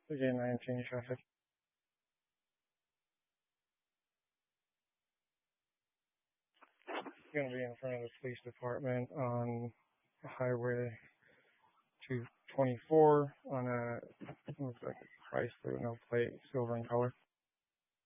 Again, 19 traffic. Going to be in front of the police department on Highway 224 on a